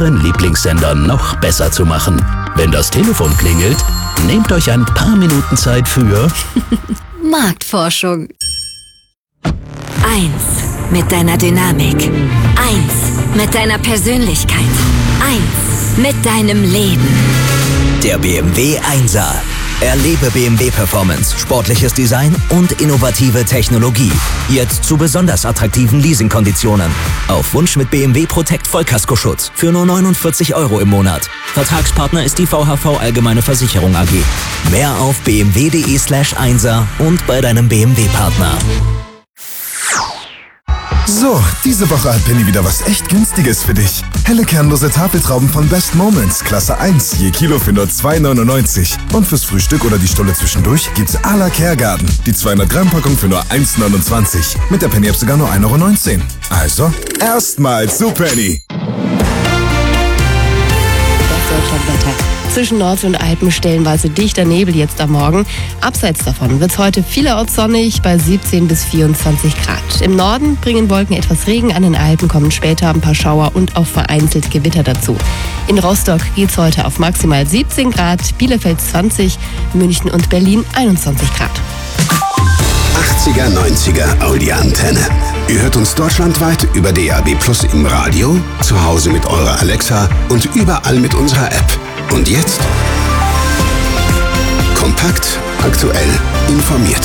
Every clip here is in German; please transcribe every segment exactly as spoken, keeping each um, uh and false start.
euren Lieblingssender noch besser zu machen. Wenn das Telefon klingelt, nehmt euch ein paar Minuten Zeit für Marktforschung. Eins mit deiner Dynamik. Eins mit deiner Persönlichkeit. Eins mit deinem Leben. Der B M W Einser. Erlebe B M W Performance, sportliches Design und innovative Technologie. Jetzt zu besonders attraktiven Leasingkonditionen. Auf Wunsch mit B M W Protect Vollkaskoschutz für nur neunundvierzig Euro im Monat. Vertragspartner ist die V H V Allgemeine Versicherung A G. Mehr auf b m w punkt d e slash einser und bei deinem B M W-Partner. So, diese Woche hat Penny wieder was echt Günstiges für dich. Helle kernlose Tafeltrauben von Best Moments, Klasse eins, je Kilo für nur zwei neunundneunzig. Und fürs Frühstück oder die Stulle zwischendurch gibt's à la Kergarten. Die zweihundert Gramm Packung für nur eins neunundzwanzig. Mit der Penny-App sogar nur ein Euro neunzehn. Also, erstmal zu Penny. Deutschlandwetter. Zwischen Nord- und Alpen stellenweise dichter Nebel jetzt am Morgen. Abseits davon wird es heute vielerorts sonnig bei siebzehn bis vierundzwanzig Grad. Im Norden bringen Wolken etwas Regen, an den Alpen kommen später ein paar Schauer und auch vereinzelt Gewitter dazu. In Rostock geht es heute auf maximal siebzehn Grad, Bielefeld zwanzig, München und Berlin einundzwanzig Grad. achtziger, neunziger Audi Antenne. Ihr hört uns deutschlandweit über D A B Plus im Radio, zu Hause mit eurer Alexa und überall mit unserer App. Und jetzt? Kompakt, aktuell, informiert.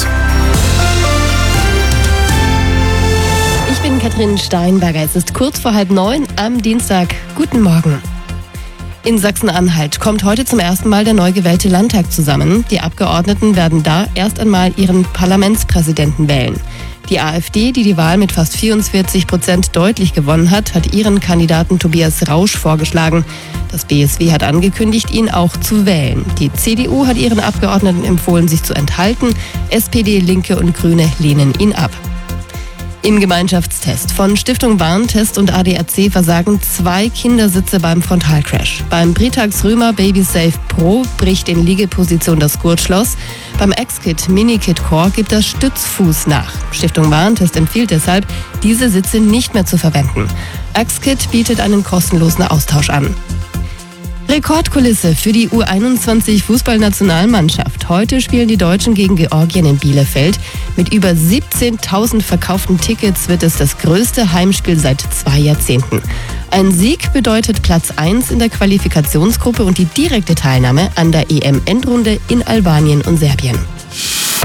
Ich bin Katrin Steinberger. Es ist kurz vor halb neun am Dienstag. Guten Morgen. In Sachsen-Anhalt kommt heute zum ersten Mal der neu gewählte Landtag zusammen. Die Abgeordneten werden da erst einmal ihren Parlamentspräsidenten wählen. Die AfD, die die Wahl mit fast vierundvierzig Prozent deutlich gewonnen hat, hat ihren Kandidaten Tobias Rausch vorgeschlagen. Das B S W hat angekündigt, ihn auch zu wählen. Die C D U hat ihren Abgeordneten empfohlen, sich zu enthalten. S P D, Linke und Grüne lehnen ihn ab. Im Gemeinschaftstest von Stiftung Warentest und A D A C versagen zwei Kindersitze beim Frontalcrash. Beim Britax Römer BabySafe Pro bricht in Liegeposition das Gurtschloss. Beim X-Kit Mini-Kit Core gibt das Stützfuß nach. Stiftung Warentest empfiehlt deshalb, diese Sitze nicht mehr zu verwenden. X-Kit bietet einen kostenlosen Austausch an. Rekordkulisse für die U einundzwanzig Fußballnationalmannschaft. Heute spielen die Deutschen gegen Georgien in Bielefeld. Mit über siebzehntausend verkauften Tickets wird es das größte Heimspiel seit zwei Jahrzehnten. Ein Sieg bedeutet Platz eins in der Qualifikationsgruppe und die direkte Teilnahme an der E M-Endrunde in Albanien und Serbien.